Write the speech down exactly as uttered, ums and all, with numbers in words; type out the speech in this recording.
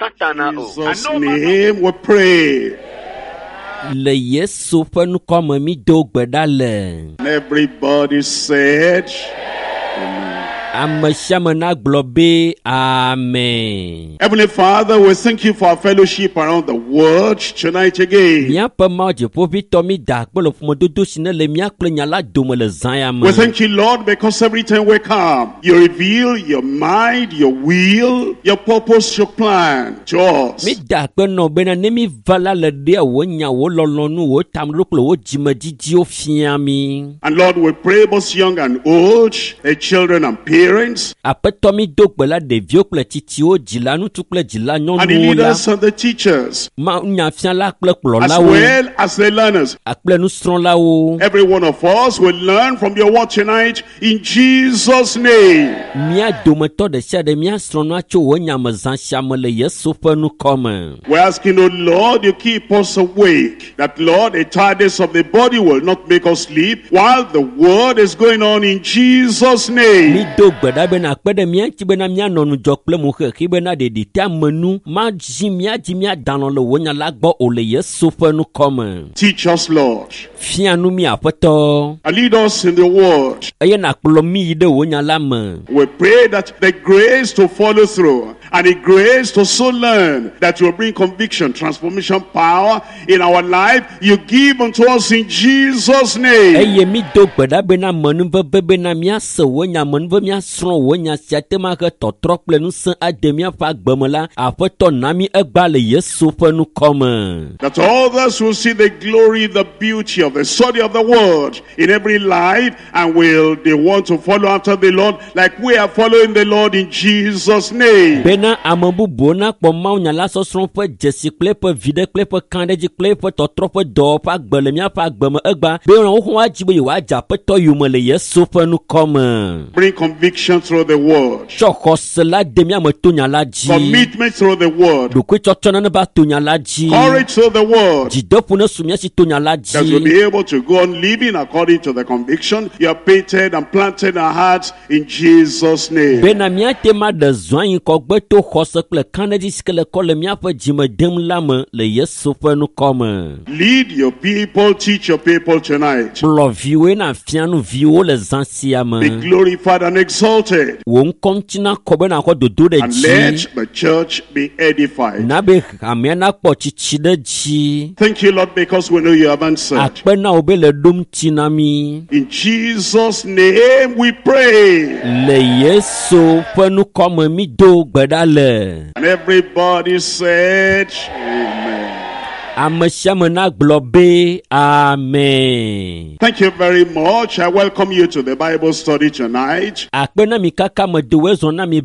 Satan o. Jesus' name we pray. Le Yesu ƒe nukɔme mi do gbe ɖa le. And everybody said, Ame sia ame na gblɔ be amen. Heavenly Father, we thank you for our fellowship around the world tonight again. Míaƒe Mawu Dziƒoʋĩtɔ mi da akpe le ƒomedodo si ne le mía kple nya la dome le zã ya me. We thank you, Lord, because every time we come, you reveal your mind, your will, your purpose, your plan to us. Mi da akpe nɔ bena ne mi va la le ɖea wò nya wò lɔlɔnu wò tameɖo kple wò dzimedzidziwo fia mi. And Lord, we pray both young and old, the children and parents, Aƒetɔ mi do gbe la ɖeviwo kple tsitsiwo, dzila ŋutsu kple dzila and the nyɔnuwo la. leaders and the teachers, Ma nyafiala kple as kplɔlawo. well as the learners. Akple nusrɔ̃lawo. Every one of us will learn from your word tonight in Jesus' name. Mía dometɔ ɖe sia ɖe mía srɔ̃nua tso wò nyamezã sia me le Yesu ƒe nukɔme. We're asking, oh Lord, you keep us awake. That, Lord, the tiredness of the body will not make us sleep while the word is going on in Jesus' Mi name. do gbe ɖa bena akpe ɖe mía ŋuti bena míanɔ nudzɔ kple moxexi bena ɖeɖi te amenu madzi míadzi míadanɔ le wò nya la gbɔ o le Yesu ƒe nukɔme. Teach us, Lord, Fia nu mi Aƒetɔ. and lead us in the word. Eye nàkplɔ mi yi ɖe wò nya la me. We pray that the grace to follow through and the grace to so learn that will bring conviction, transformation, power in our life, you give unto us in Jesus' name. Eye mi do gbe ɖa bena menuveve bena míase wò nya menuve míasrɔ̃ wò nya sia te ma he tɔtrɔ kple ŋusẽ ade míaƒe agbeme la. Aƒetɔ na mi egba le Yesu ƒe nukɔme. That others will see the glory, the beauty of the study of the word in every life, and will they want to follow after the Lord like we are following the Lord in Jesus' name. Bena ame bubuwo nakpɔ mawunya la sɔsrɔ̃ ƒe dzesi kple eƒe viɖe kple eƒe kaɖedzi kple eƒe tɔtrɔ ƒe dɔwɔƒe agbe le míaƒe agbeme egba be wohã woadzi be yewoadze Aƒetɔ yome le Yesu ƒe nukɔme. Bring conviction through the word, Tsɔ xɔse la de míame to nya la dzi. commitment through the word, Ɖokuitsɔtsɔ ne va to nya la dzi. courage through the word, Dzideƒo ne su mía si to nya la that we'll dzi. be able to go on living according to the conviction you have painted and planted in our hearts in Jesus' name. Bena míate ma ɖe zɔa yi kɔgbe to xɔse kple kaɖedzi si ke le kɔ le míaƒe dzime dem la me le Yesu ƒe nukɔme. Lead your people, teach your people tonight. Kplɔ viwoe na fia nu viwo le zã sia Be me. glorified and exalted, Wò ŋkɔ ŋuti na kɔ be nakɔ dodo ɖe and dzi. let the church be edified. Na be hamea nakpɔ tsitsi ɖe dzi. Thank you, Lord, because we know you have answered. Akpe na wo be le ɖom ŋuti na mi. In Jesus' name we pray. Le Yesu ƒe nukɔme mi do gbe ɖa le. And everybody said, Amen. Ame sia ame na gblɔ be amen. Thank you very much. I welcome you to the Bible study tonight. Akpe na mi kaka me do wezɔ na mi